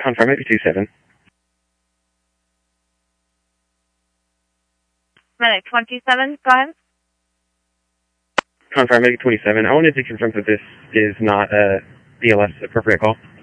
Confirm, maybe 27. Medic 27, go ahead. Confirm, maybe 27. I wanted to confirm that this is not a BLS appropriate call.